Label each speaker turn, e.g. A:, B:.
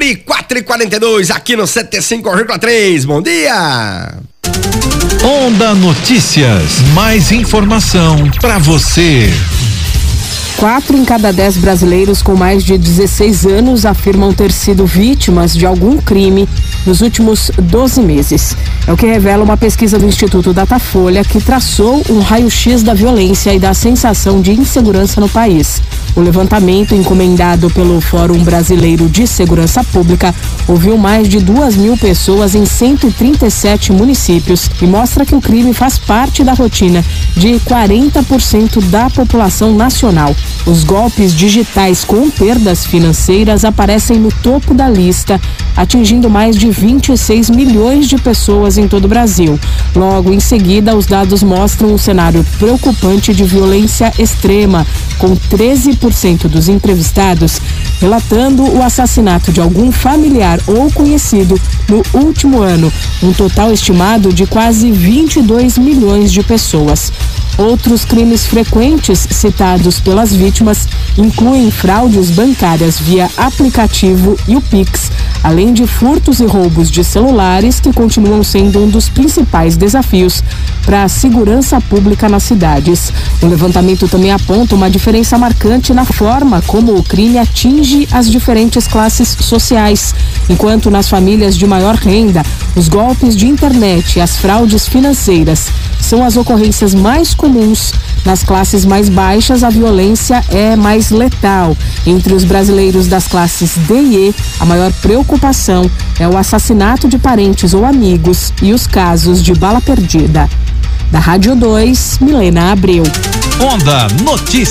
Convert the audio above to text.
A: 4h42 aqui no 75,3. Bom dia!
B: Onda Notícias, mais informação para você.
C: 4 em cada 10 brasileiros com mais de 16 anos afirmam ter sido vítimas de algum crime nos últimos 12 meses. É o que revela uma pesquisa do Instituto Datafolha, que traçou um raio-x da violência e da sensação de insegurança no país. O levantamento, encomendado pelo Fórum Brasileiro de Segurança Pública, ouviu mais de 2.000 pessoas em 137 municípios e mostra que o crime faz parte da rotina de 40% da população nacional. Os golpes digitais com perdas financeiras aparecem no topo da lista, atingindo mais de 26 milhões de pessoas em todo o Brasil. Logo em seguida, os dados mostram um cenário preocupante de violência extrema, com 13% dos entrevistados relatando o assassinato de algum familiar ou conhecido no último ano, um total estimado de quase 22 milhões de pessoas. Outros crimes frequentes citados pelas vítimas incluem fraudes bancárias via aplicativo e o Pix, além de furtos e roubos de celulares, que continuam sendo um dos principais desafios para a segurança pública nas cidades. O levantamento também aponta uma diferença marcante na forma como o crime atinge as diferentes classes sociais. Enquanto nas famílias de maior renda, os golpes de internet e as fraudes financeiras são as ocorrências mais comuns, nas classes mais baixas a violência é mais letal. Entre os brasileiros das classes D e E, a maior preocupação é o assassinato de parentes ou amigos e os casos de bala perdida. Da Rádio 2, Milena Abreu.
B: Onda Notícias.